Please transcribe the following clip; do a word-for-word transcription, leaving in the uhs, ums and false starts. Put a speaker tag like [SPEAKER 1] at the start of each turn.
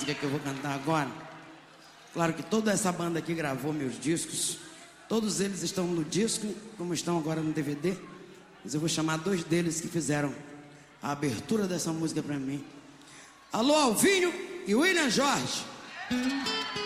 [SPEAKER 1] música que eu vou cantar agora. Claro que toda essa banda aqui gravou meus discos. Todos eles estão no disco, como estão agora no D V D. Mas eu vou chamar dois deles que fizeram a abertura dessa música pra mim. Alô, Alvinho e William Jorge.